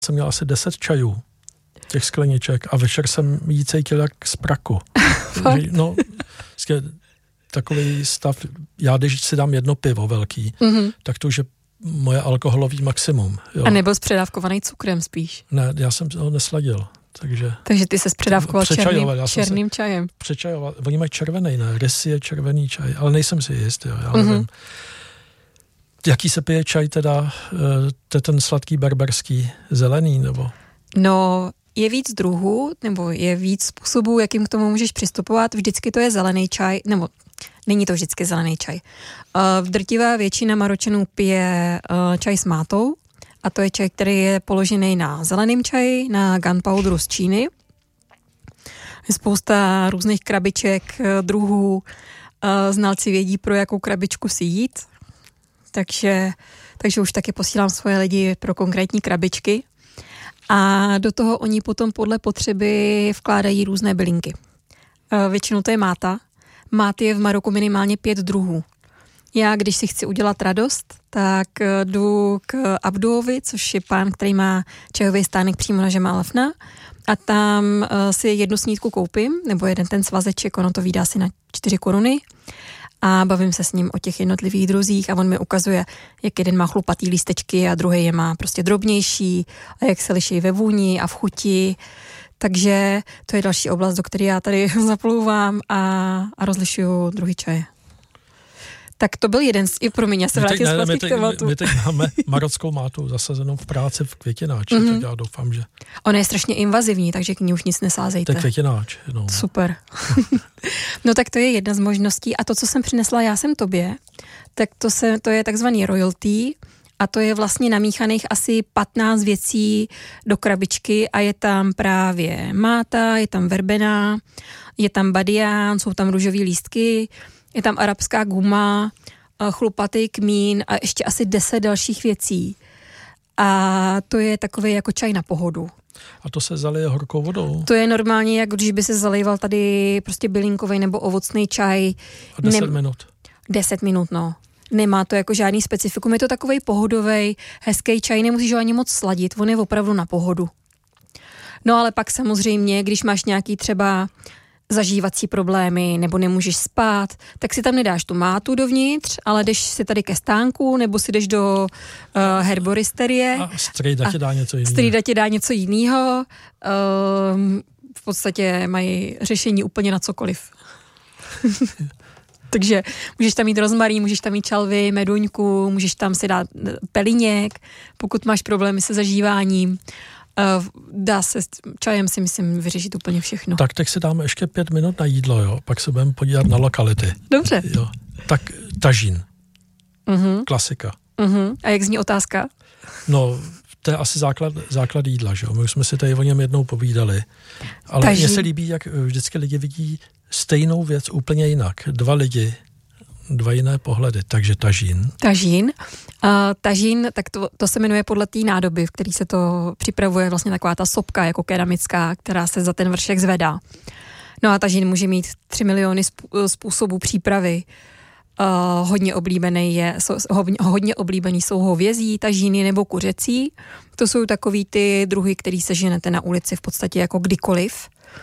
jsem měl asi 10 čajů, těch skleniček, a večer jsem jí cítil jak z praku. No, takový stav, já když si dám jedno pivo velký, tak to už je moje alkoholový maximum. Jo. A nebyl zpředávkovaný cukrem spíš? Ne, já jsem ho nesladil. Takže ty se předávkoval černým čajem. Přečajoval. Oni mají červený, ne? Rysy je červený čaj, ale nejsem si jist, jo. Já nevím. Jaký se pije čaj teda? To je ten sladký berberský zelený, nebo? No, je víc druhů, nebo je víc způsobů, jakým k tomu můžeš přistupovat. Vždycky to je zelený čaj, nebo není to vždycky zelený čaj. Drtivá většina Maročanů pije čaj s mátou, a to je čaj, který je položený na zeleném čaji, na gunpowderu z Číny. Je spousta různých krabiček, druhů. Znalci vědí, pro jakou krabičku si jít. Takže už taky posílám svoje lidi pro konkrétní krabičky. A do toho oni potom podle potřeby vkládají různé bylinky. Většinou to je máta. Máty je v Maroku minimálně 5 druhů. Já, když si chci udělat radost, tak jdu k Abduovi, což je pán, který má čajový stánek přímo na Žemal Afna, a tam si jednu snídku koupím, nebo jeden ten svazeček, ono to vyjde asi na 4 koruny, a bavím se s ním o těch jednotlivých druzích a on mi ukazuje, jak jeden má chlupatý lístečky a druhý je má prostě drobnější a jak se liší ve vůni a v chuti. Takže to je další oblast, do které já tady zaplouvám a rozlišuju druhý čaje. Tak to byl jeden z... Promiň, já se vrátím zpátky k tématu. My teď máme marockou mátu zasazenou v práci v květináči, tak já doufám, že... Ona je strašně invazivní, takže k ní už nic nesázejte. To je květináč, no. Super. No tak to je jedna z možností. A to, co jsem přinesla já jsem tobě, tak to je takzvaný royalty, a to je vlastně namíchaných asi 15 věcí do krabičky a je tam právě máta, je tam verbena, je tam badián, jsou tam růžový lístky, je tam arabská guma, chlupatý kmín a ještě asi 10 dalších věcí. A to je takový jako čaj na pohodu. A to se zalije horkou vodou? To je normálně, jako když by se zalíval tady prostě bylinkový nebo ovocný čaj. A 10 minut? 10 minut, no. Nemá to jako žádný specifikum, je to takovej pohodovej, hezký čaj, nemusíš ho ani moc sladit, on je opravdu na pohodu. No ale pak samozřejmě, když máš nějaký třeba zažívací problémy nebo nemůžeš spát, tak si tam nedáš tu mátu dovnitř, ale jdeš si tady ke stánku nebo si jdeš do herboristerie. A strejda ti dá něco jiného. Strejda ti dá něco jiného. V podstatě mají řešení úplně na cokoliv. Takže můžeš tam mít rozmarín, můžeš tam mít čalvy, meduňku, můžeš tam si dát peliněk, pokud máš problémy se zažíváním. Dá se s čajem, si myslím, vyřešit úplně všechno. Tak teď si dáme ještě 5 minut na jídlo, jo? Pak se budeme podívat na lokality. Dobře. Jo. Tak tažín. Klasika. A jak zní otázka? No, to je asi základ jídla, že jo? My už jsme si tady o něm jednou povídali. Ale mně se líbí, jak vždycky lidi vidí stejnou věc úplně jinak. 2 lidi, 2 jiné pohledy, takže tažín. Tažín, tak to se jmenuje podle té nádoby, v který se to připravuje, vlastně taková ta sopka jako keramická, která se za ten vršek zvedá. No a tažín může mít 3 miliony způsobů přípravy. Hodně oblíbený jsou hovězí tažíny nebo kuřecí. To jsou takový ty druhy, který seženete na ulici v podstatě jako kdykoliv.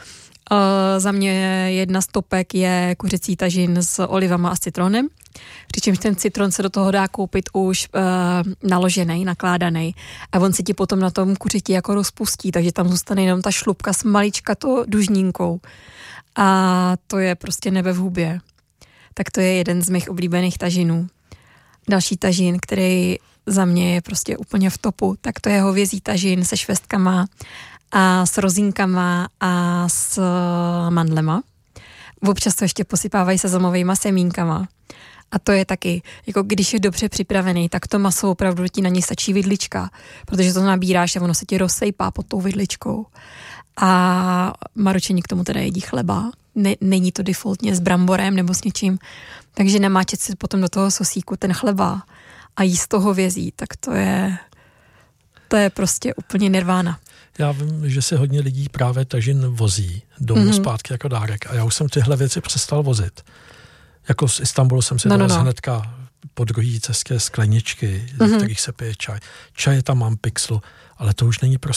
Za mě jedna z topek je kuřecí tažin s olivama a s citronem. Přičemž ten citron se do toho dá koupit už naložený, nakládaný. A on se ti potom na tom kuřeti jako rozpustí, takže tam zůstane jenom ta šlupka s maličkatou dužnínkou. A to je prostě nebe v hubě. Tak to je jeden z mých oblíbených tažinů. Další tažin, který za mě je prostě úplně v topu, tak to je hovězí tažin se švestkama a s rozínkama a s mandlema. Občas to ještě posypávají sezamovejma semínkama. A to je taky, jako když je dobře připravený, tak to maso opravdu ti na něj stačí vidlička, protože to nabíráš a ono se ti rozsejpá pod tou vidličkou. A Maročani k tomu teda jedí chleba. Není to defaultně s bramborem nebo s něčím. Takže namáčet si potom do toho sosíku ten chleba a jíst to hovězí, tak to je prostě úplně nirvána. Já vím, že si hodně lidí právě tažin vozí domů zpátky jako dárek a já už jsem tyhle věci přestal vozit. Jako z Istanbulu jsem si dal hnedka po druhé cestě skleničky, ze kterých se pije čaj. Čaje tam mám pixlu ale to už není pro